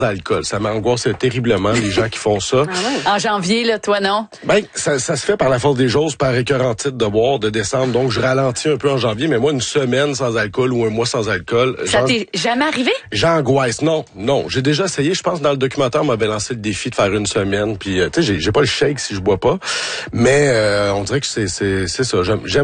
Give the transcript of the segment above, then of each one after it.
d'alcool. Ça m'angoisse terriblement, les gens qui font ça. Ah ouais. En janvier, là, toi, non? Ben, ça se fait par la force des choses, par écœurantite de boire, de descendre. Donc, je ralentis un peu en janvier, mais moi, une semaine sans alcool ou un mois sans alcool... Ça t'est jamais arrivé? J'angoisse. Non. J'ai déjà essayé. Je pense dans le documentaire, on m'avait lancé le défi de faire une semaine. Puis, tu sais, j'ai pas le shake si je bois pas. Mais on dirait que c'est ça.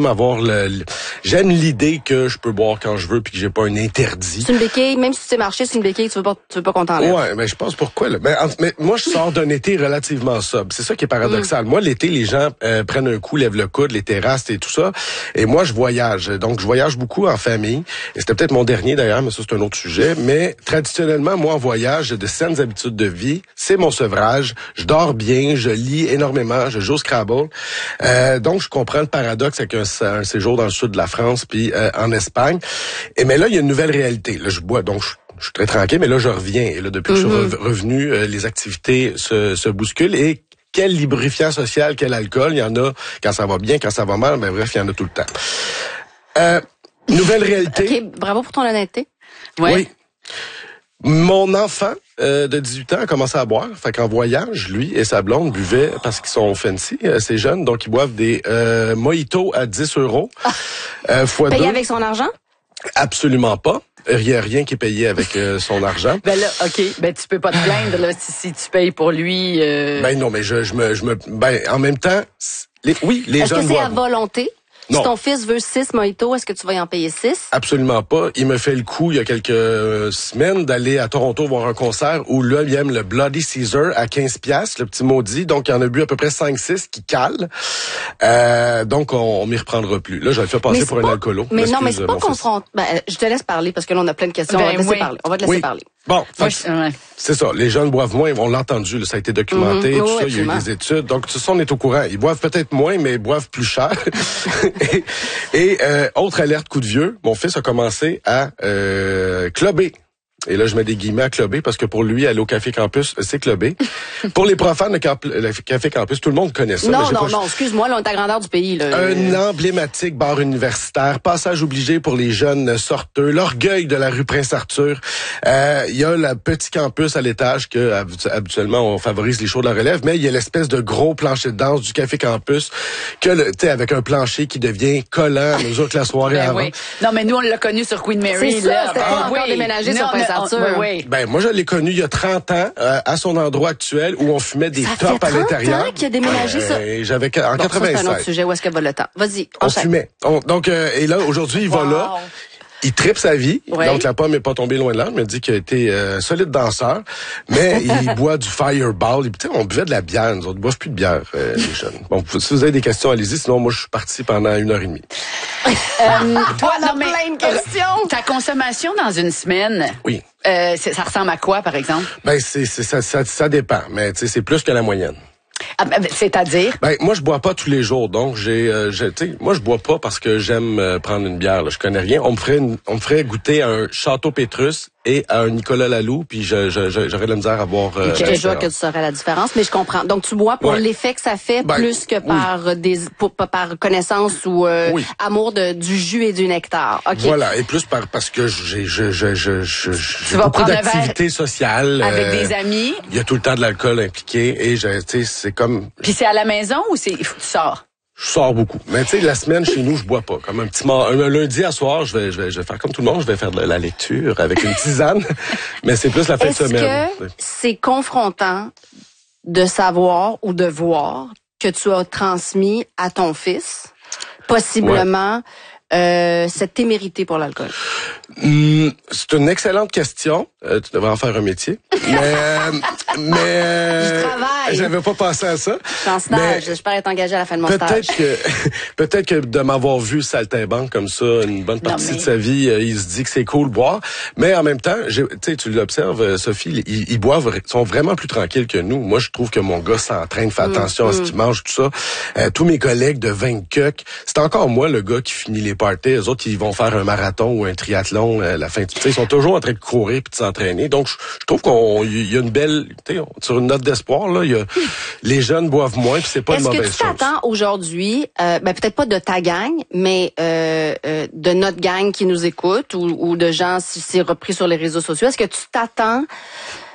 J'aime l'idée que je peux boire quand je veux puis que j'ai pas un interdit. C'est une béquille, même si tu sais marcher, c'est une béquille, tu veux pas qu'on t'enlève. Ouais, mais je pense pourquoi là. Mais moi je sors d'un été relativement sobre. C'est ça qui est paradoxal. Moi l'été les gens prennent un coup, lèvent le coude, les terrasses et tout ça. Et moi je voyage. Donc je voyage beaucoup en famille. Et c'était peut-être mon dernier d'ailleurs, mais ça c'est un autre sujet. Mais traditionnellement moi en voyage, j'ai de saines habitudes de vie. C'est mon sevrage. Je dors bien, je lis énormément, je joue au Scrabble. Donc je comprends le paradoxe avec un séjour dans le sud de la France puis en Espagne. Mais là il y a une nouvelle réalité. Là je bois donc je suis très tranquille, mais là, je reviens. Et là, depuis que je suis revenu, les activités se bousculent. Et quel lubrifiant social, quel alcool. Il y en a quand ça va bien, quand ça va mal. Ben bref, il y en a tout le temps. Nouvelle réalité. OK, bravo pour ton honnêteté. Ouais. Oui. Mon enfant de 18 ans a commencé à boire. Fait qu'en voyage, lui et sa blonde buvaient, parce qu'ils sont fancy, ces jeunes, donc ils boivent des mojitos à 10 €. Fois Payé 2. avec son argent? Absolument pas. Il n'y a rien qui est payé avec son argent. Ben là, OK. Ben, tu peux pas te plaindre, là, si tu payes pour lui. Ben non, mais en même temps, les Est-ce jeunes que c'est à boivent. volonté? Non. Si ton fils veut 6 mojitos, est-ce que tu vas y en payer 6? Absolument pas. Il me fait le coup, il y a quelques semaines, d'aller à Toronto voir un concert où là, il aime le Bloody Caesar à 15$, le petit maudit. Donc, il en a bu à peu près 5-6 qui cale. Donc, on m'y reprendra plus. Là, je le fais passer pour un alcoolo. Mais non, mais c'est pas confrontant. Ben, je te laisse parler parce que là, on a plein de questions. Ben, on va te laisser parler. Bon, Moi, c'est ça. Les jeunes boivent moins. On l'a entendu. Là, ça a été documenté. Tout ça. Il y a eu absolument. des études. Donc, tout ça, on est au courant. Ils boivent peut-être moins, mais ils boivent plus cher. et autre alerte coup de vieux. Mon fils a commencé à clubber. Et là, je mets des guillemets à clubber parce que pour lui, aller au Café Campus, c'est clubber. Pour les profanes, le Café Campus, tout le monde connaît ça. Non, excuse-moi, là, on est à grandeur du pays, là. Un emblématique bar universitaire, passage obligé pour les jeunes sorteux, l'orgueil de la rue Prince-Arthur. Il y a le petit campus à l'étage que habituellement on favorise les shows de la relève, mais il y a l'espèce de gros plancher de danse du Café Campus que tu sais avec un plancher qui devient collant à mesure que la soirée avance. Oui. Non, mais nous on l'a connu sur Queen Mary. C'est ça, c'était pas encore déménagé sur Prince-Arthur. Oui. Ben moi je l'ai connu il y a 30 ans à son endroit actuel où on fumait des tops à l'intérieur. Ça fait 30 ans qu'il a déménagé ça. J'avais en 96. C'est un autre sujet. Où est-ce que va le temps? Vas-y. On fumait. Donc et là aujourd'hui il va là. Il tripe sa vie, donc la pomme est pas tombée loin de là. Il me dit qu'il a été solide danseur, mais il boit du Fireball. On buvait de la bière, nous autres, boivent plus de bière, les jeunes. Bon, si vous avez des questions, allez-y, sinon moi je suis parti pendant 1h30. Toi, on a plein de questions. Ta consommation dans une semaine, oui. Ça ressemble à quoi, par exemple? Ben ça dépend, mais tu sais c'est plus que la moyenne. Ah, c'est-à-dire? Ben moi je bois pas tous les jours, donc moi je bois pas parce que j'aime prendre une bière. Là. Je connais rien. On me ferait goûter à un Château Pétrus et à un Nicolas Laloux, puis j'aurais de la misère à boire. Je vois que tu saurais la différence, mais je comprends. Donc tu bois pour l'effet que ça fait, plus que par connaissance ou amour du jus et du nectar. Okay. Voilà, et plus parce que j'ai beaucoup d'activités sociales. Avec des amis. Il y a tout le temps de l'alcool impliqué et c'est comme. Puis c'est à la maison ou tu sors? Je sors beaucoup. Mais tu sais, la semaine, chez nous, je bois pas. Comme un lundi à soir, je vais faire comme tout le monde, je vais faire de la lecture avec une tisane. Mais c'est plus la fin de semaine. Est-ce que c'est confrontant de savoir ou de voir que tu as transmis à ton fils, possiblement, cette témérité pour l'alcool? C'est une excellente question. Tu devrais en faire un métier. Mais je travaille. J'avais pas pensé à ça. Je suis en stage. J'espère être engagé à la fin de mon stage. Peut-être que de m'avoir vu saltimbanque comme ça une bonne partie de sa vie, il se dit que c'est cool boire. Mais en même temps, tu l'observes, Sophie, ils boivent, sont vraiment plus tranquilles que nous. Moi, je trouve que mon gars s'entraîne, fait attention à ce qu'il mange, tout ça. Tous mes collègues de 20 cucks, c'est encore moi le gars qui finit les parties. Les autres, ils vont faire un marathon ou un triathlon à la fin. Ils sont toujours en train de courir puis de s'entraîner. Donc, je trouve qu'il y a une belle, sur une note d'espoir là. Les jeunes boivent moins, puis c'est pas une mauvaise chose. Est-ce que tu t'attends aujourd'hui, peut-être pas de ta gang, mais de notre gang qui nous écoute ou de gens si c'est repris sur les réseaux sociaux, est-ce que tu t'attends